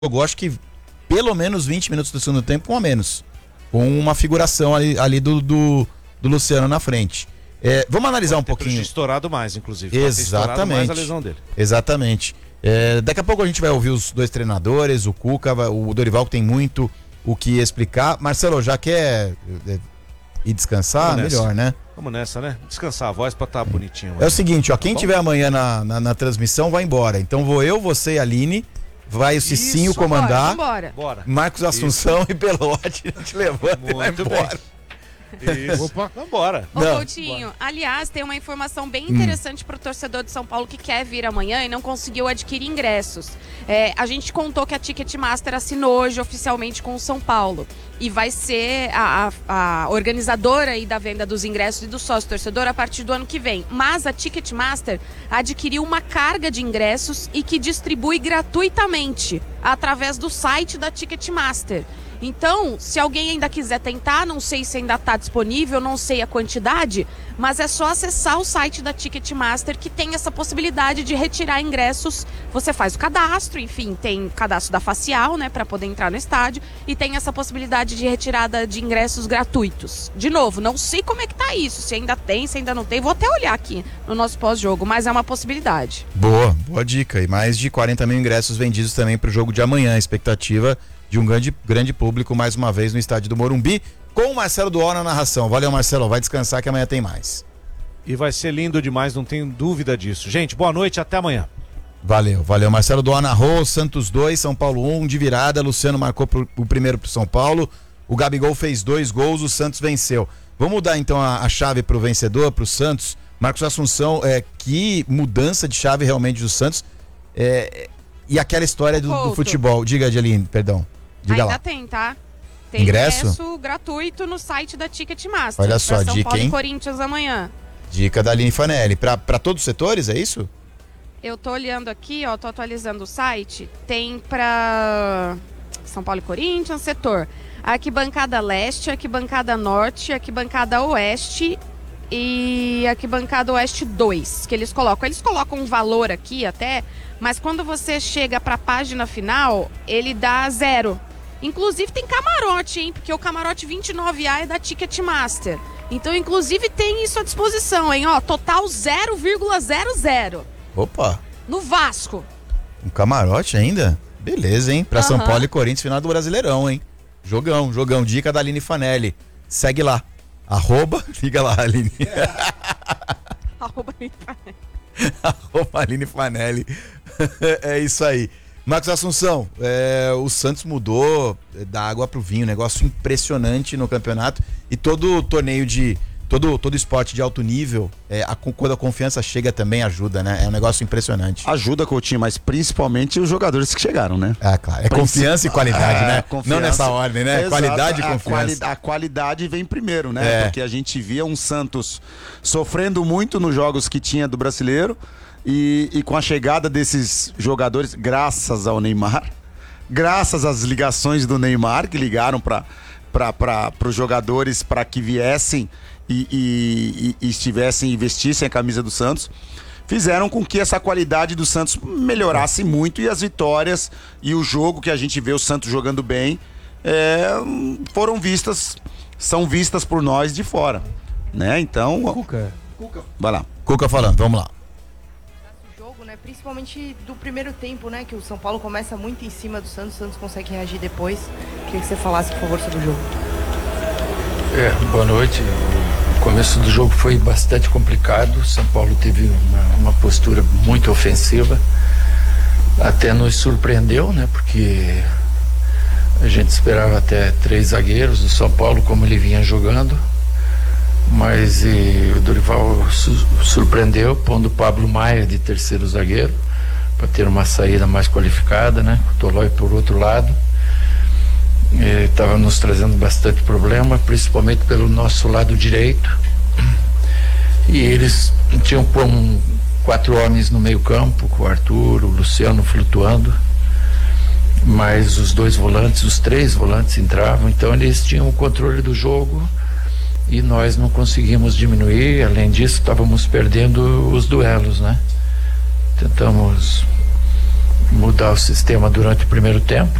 jogou, acho que pelo menos 20 minutos do segundo tempo, ou a menos. Com uma figuração ali do Luciano na frente. Vamos analisar um pouquinho. Estourado mais, inclusive. Exatamente. Mais a lesão dele. Exatamente. Daqui a pouco a gente vai ouvir os dois treinadores, o Cuca, o Dorival, que tem muito o que explicar. Marcelo, já quer ir descansar? Melhor, né? Vamos nessa, né? Descansar a voz pra estar bonitinho. É o seguinte, ó, quem tiver amanhã na transmissão vai embora. Então vou eu, você e a Aline, vai o Cicinho comandar. Bora. Marcos Assunção e Pelote, a gente levanta e vai embora. Isso. Opa, vambora. Ô, Coutinho, aliás, tem uma informação bem interessante pro torcedor de São Paulo que quer vir amanhã e não conseguiu adquirir ingressos. A gente contou que a Ticketmaster assinou hoje oficialmente com o São Paulo. E vai ser a organizadora aí da venda dos ingressos e do sócio-torcedor a partir do ano que vem. Mas a Ticketmaster adquiriu uma carga de ingressos e que distribui gratuitamente através do site da Ticketmaster. Então, se alguém ainda quiser tentar, não sei se ainda está disponível, não sei a quantidade, mas é só acessar o site da Ticketmaster que tem essa possibilidade de retirar ingressos. Você faz o cadastro, enfim, tem o cadastro da facial, né, para poder entrar no estádio, e tem essa possibilidade de retirada de ingressos gratuitos. De novo, não sei como é que tá isso, se ainda tem, se ainda não tem, vou até olhar aqui no nosso pós-jogo, mas é uma possibilidade. Boa dica, e mais de 40 mil ingressos vendidos também para o jogo de amanhã, a expectativa de um grande público mais uma vez no estádio do Morumbi, com o Marcelo Duó na narração. Valeu, Marcelo, vai descansar que amanhã tem mais. E vai ser lindo demais, não tenho dúvida disso. Gente, boa noite, até amanhã. Valeu. Marcelo Duó narrou, Santos 2, São Paulo 1, de virada, Luciano marcou o primeiro pro São Paulo, o Gabigol fez 2 gols, o Santos venceu. Vamos mudar então a chave pro vencedor, pro Santos. Marcos Assunção, que mudança de chave realmente do Santos, e aquela história do futebol. Diga, Adeline, perdão. Diga ainda lá. Tem, tá? Tem ingresso gratuito no site da Ticketmaster. Olha só, São dica, Paulo hein? e Corinthians amanhã. Dica da Aline Fanelli. Pra todos os setores, é isso? Eu tô olhando aqui, ó, tô atualizando o site. Tem pra São Paulo e Corinthians, setor. Arquibancada Leste, Arquibancada Norte, Arquibancada Oeste e Arquibancada Oeste 2, que eles colocam. Eles colocam um valor aqui até, mas quando você chega pra página final, ele dá 0. Inclusive tem camarote, hein? Porque o camarote 29A é da Ticketmaster. Então, inclusive, tem isso à disposição, hein? Ó, total 0,00. Opa! No Vasco. Um camarote ainda? Beleza, hein? Pra São Paulo e Corinthians, final do Brasileirão, hein? Jogão. Dica da Aline Fanelli. Segue lá. Liga lá, Aline. Aline Fanelli. É isso aí. Marcos Assunção, o Santos mudou da água pro vinho, negócio impressionante no campeonato, e todo torneio todo esporte de alto nível, quando a confiança chega também ajuda, né? É um negócio impressionante. Ajuda, Coutinho, mas principalmente os jogadores que chegaram, né? Claro, confiança e qualidade, né? Confiança, não nessa ordem, né? Exato, qualidade e confiança. A qualidade vem primeiro, né? Porque a gente via um Santos sofrendo muito nos jogos que tinha do Brasileiro, e com a chegada desses jogadores, graças ao Neymar, graças às ligações do Neymar, que ligaram para os jogadores para que viessem e estivessem e vestissem a camisa do Santos, fizeram com que essa qualidade do Santos melhorasse muito, e as vitórias e o jogo que a gente vê o Santos jogando bem são vistas por nós de fora, né? Então, Cuca. Vai lá. Cuca falando, vamos lá. Principalmente do primeiro tempo, né? Que o São Paulo começa muito em cima do Santos, o Santos consegue reagir depois. Queria que você falasse, por favor, sobre o jogo. Boa noite. O começo do jogo foi bastante complicado. O São Paulo teve uma postura muito ofensiva. Até nos surpreendeu, né? Porque a gente esperava até 3 zagueiros do São Paulo, como ele vinha jogando. Mas o Dorival surpreendeu, pondo o Pablo Maia de terceiro zagueiro, para ter uma saída mais qualificada, né? O Tolói por outro lado. Estava nos trazendo bastante problema, principalmente pelo nosso lado direito. E eles tinham 4 homens no meio campo, com o Arthur, o Luciano flutuando. Mas os 3 volantes entravam, então eles tinham o controle do jogo. E nós não conseguimos diminuir. Além disso, estávamos perdendo os duelos, né? Tentamos mudar o sistema durante o primeiro tempo.